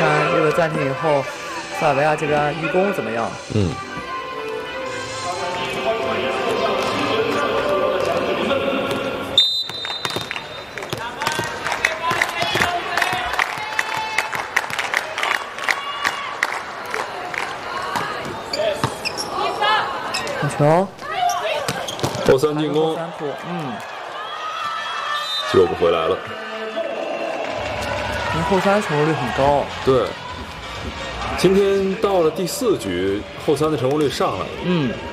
看这个暂停以后，塞尔维亚这边一攻怎么样？看球， 后三进攻， 三库， 救不回来了。 后三成功率很高。 对，今天到了第4局，后三的成功率上来了。